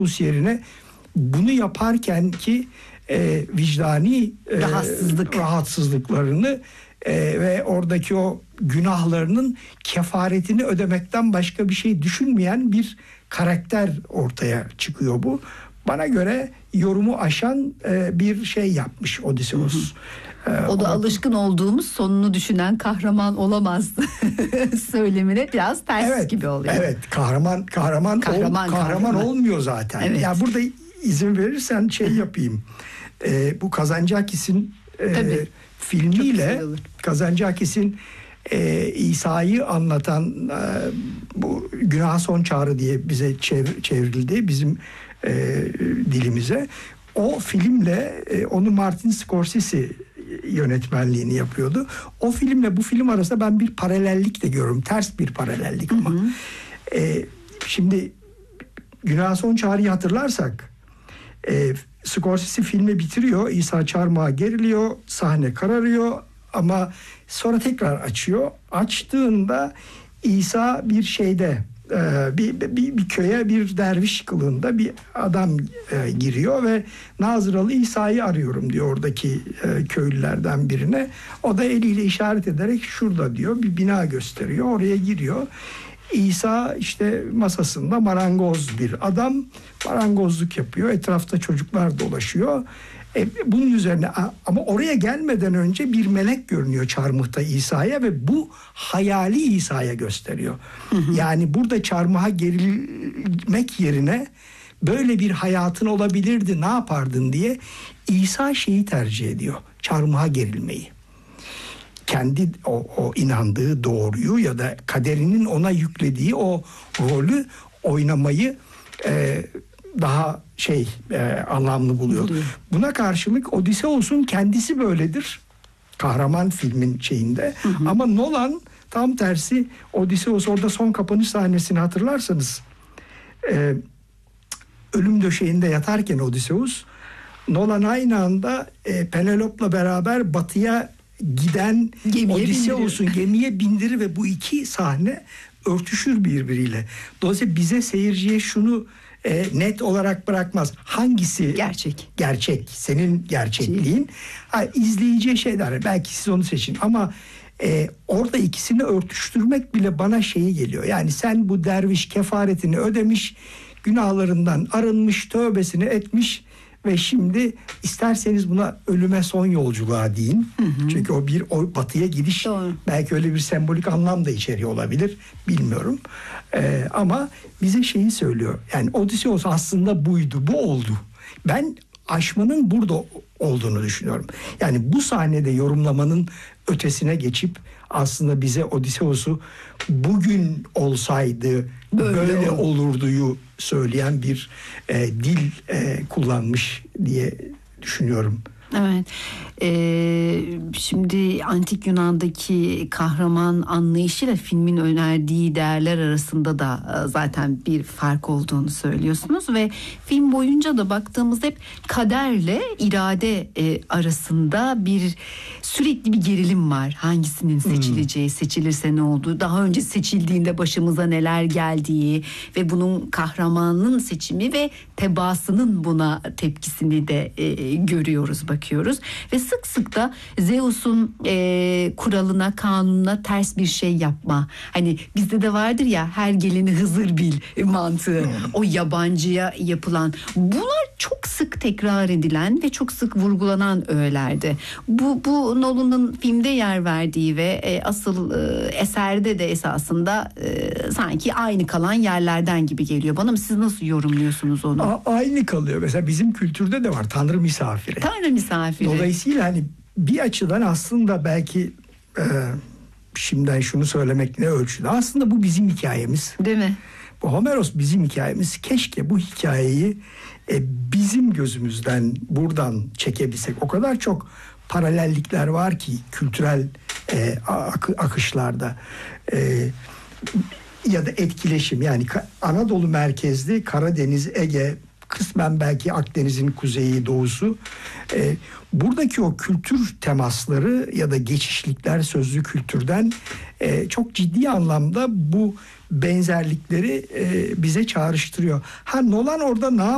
yerine bunu yaparken ki vicdani rahatsızlıklarını ve oradaki o günahlarının kefaretini ödemekten başka bir şey düşünmeyen bir karakter ortaya çıkıyor bu. Bana göre yorumu aşan bir şey yapmış Odysseus. O da alışkın olduğumuz sonunu düşünen kahraman olamaz söylemine biraz ters gibi oluyor. Evet, kahraman olmuyor zaten. Evet. Ya burada izin verirsen yapayım. Bu Kazancakis'in filmiyle Kazancakis'in İsa'yı anlatan bu Günaha Son Çağrı diye bize çevrildi bizim dilimize. O filmle onu Martin Scorsese yönetmenliğini yapıyordu. O filmle bu film arasında ben bir paralellik de görüyorum. Ters bir paralellik ama. Şimdi Günaha Son Çağrı'yı hatırlarsak Scorsese filmi bitiriyor. İsa çarmıha geriliyor. Sahne kararıyor ama sonra tekrar açıyor. Açtığında İsa bir bir köye bir derviş kılığında bir adam giriyor ve Nazıralı İsa'yı arıyorum diyor oradaki köylülerden birine. O da eliyle işaret ederek şurada diyor, bir bina gösteriyor. Oraya giriyor. İsa masasında marangoz bir adam, marangozluk yapıyor. Etrafta çocuklar dolaşıyor. Bunun üzerine ama oraya gelmeden önce bir melek görünüyor çarmıhta İsa'ya ve bu hayali İsa'ya gösteriyor. Yani burada çarmıha gerilmek yerine böyle bir hayatın olabilirdi, ne yapardın diye İsa tercih ediyor. Çarmıha gerilmeyi. Kendi o inandığı doğruyu ya da kaderinin ona yüklediği o rolü oynamayı daha anlamlı buluyor. Buna karşılık Odysseus'un kendisi böyledir. Kahraman filmin şeyinde. Ama Nolan tam tersi, Odysseus orada son kapanış sahnesini hatırlarsanız ölüm döşeğinde yatarken Odysseus, Nolan aynı anda Penelope'la beraber batıya giden Odysseus'un gemiye bindirir ve bu iki sahne örtüşür birbiriyle. Dolayısıyla bize, seyirciye şunu net olarak bırakmaz. Hangisi gerçek? Senin gerçekliğin. İzleyiciye der. Belki siz onu seçin. Ama orada ikisini örtüştürmek bile bana geliyor. Yani sen bu derviş kefaretini ödemiş, günahlarından arınmış, tövbesini etmiş ve şimdi isterseniz buna ölüme son yolculuğa deyin. Çünkü o batıya gidiş belki öyle bir sembolik anlam da içeriyor olabilir. Bilmiyorum. Ama bize söylüyor. Yani Odysseus aslında buydu, bu oldu. Ben aşmanın burada olduğunu düşünüyorum. Yani bu sahnede yorumlamanın ötesine geçip aslında bize Odysseus'u bugün olsaydı böyle olurduyu söyleyen bir dil kullanmış diye düşünüyorum. Evet. Şimdi Antik Yunan'daki kahraman anlayışıyla filmin önerdiği değerler arasında da zaten bir fark olduğunu söylüyorsunuz ve film boyunca da baktığımızda hep kaderle irade arasında sürekli bir gerilim var. Hangisinin seçileceği, seçilirse ne olduğu, daha önce seçildiğinde başımıza neler geldiği ve bunun kahramanın seçimi ve tebaasının buna tepkisini de görüyoruz, bakıyoruz ve sık sık da Zeus'un kuralına, kanununa ters bir şey yapma. Hani bizde de vardır ya, her geleni Hızır bil mantığı. O yabancıya yapılan. Bunlar çok sık tekrar edilen ve çok sık vurgulanan öğelerdi. Bu Nolan'ın filmde yer verdiği ve asıl eserde de esasında sanki aynı kalan yerlerden gibi geliyor bana. Siz nasıl yorumluyorsunuz onu? Aynı kalıyor. Mesela bizim kültürde de var Tanrı misafiri. Tanrı misafiri. Dolayısıyla hani bir açıdan aslında belki şimdiden şunu söylemek ne ölçüde. Aslında bu bizim hikayemiz. Değil mi? Bu Homeros bizim hikayemiz. Keşke bu hikayeyi bizim gözümüzden buradan çekebilsek. O kadar çok paralellikler var ki kültürel akışlarda ya da etkileşim. Yani Anadolu merkezli, Karadeniz, Ege, kısmen belki Akdeniz'in kuzeyi, doğusu. Buradaki o kültür temasları ya da geçişlikler sözlü kültürden çok ciddi anlamda bu benzerlikleri bize çağrıştırıyor. Nolan orada ne